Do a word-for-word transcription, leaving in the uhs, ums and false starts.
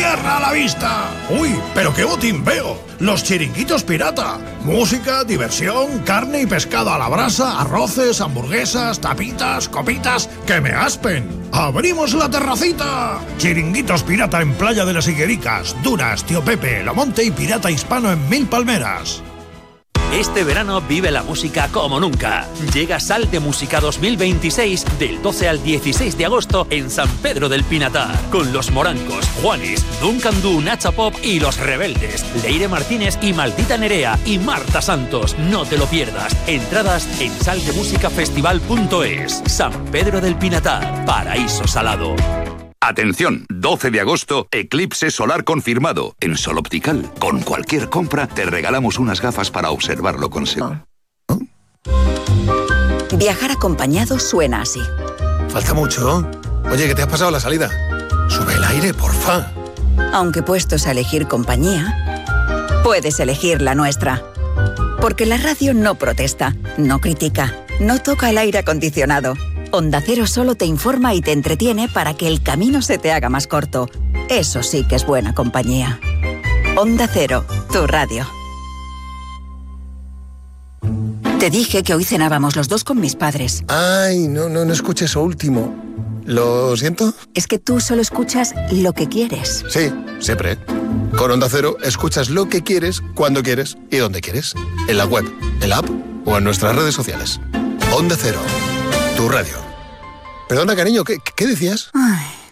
tierra a la vista. ¡Uy, pero qué botín veo! Los Chiringuitos Pirata. Música, diversión, carne y pescado a la brasa, arroces, hamburguesas, tapitas, copitas, ¡que me aspen! ¡Abrimos la terracita! Chiringuitos Pirata en Playa de las Higuericas, Dunas, Tío Pepe, Lomonte y Pirata Hispano en Mil Palmeras. Este verano vive la música como nunca. Llega Sal de Música dos mil veintiséis del doce al dieciséis de agosto en San Pedro del Pinatar. Con Los Morancos, Juanes, Duncan Du, Nacha Pop y Los Rebeldes. Leire Martínez y Maldita Nerea y Marta Santos. No te lo pierdas. Entradas en sal de música festival punto es. San Pedro del Pinatar. Paraíso Salado. Atención, doce de agosto, eclipse solar confirmado en Sol Optical. Con cualquier compra te regalamos unas gafas para observarlo con seguridad. Oh. Viajar acompañado suena así. Falta mucho. Oye, ¿qué te has pasado la salida? Sube el aire, porfa. Aunque puestos a elegir compañía, puedes elegir la nuestra. Porque la radio no protesta, no critica, no toca el aire acondicionado. Onda Cero solo te informa y te entretiene para que el camino se te haga más corto. Eso sí que es buena compañía. Onda Cero, tu radio. Te dije que hoy cenábamos los dos con mis padres. Ay, no, no, no escuché eso último. ¿Lo siento? Es que tú solo escuchas lo que quieres. Sí, siempre. Con Onda Cero escuchas lo que quieres, cuando quieres y donde quieres. En la web, en la app o en nuestras redes sociales. Onda Cero. Tu radio. Perdona, cariño, ¿qué, qué decías? Ay.